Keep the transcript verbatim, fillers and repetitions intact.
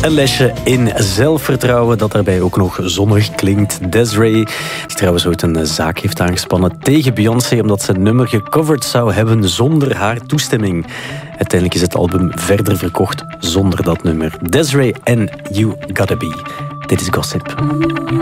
Een lesje in zelfvertrouwen dat daarbij ook nog zonnig klinkt. Des'ree, die trouwens ooit een zaak heeft aangespannen tegen Beyoncé omdat ze een nummer gecoverd zou hebben zonder haar toestemming. Uiteindelijk is het album verder verkocht zonder dat nummer. Des'ree en You Gotta Be. Dit is Gossip.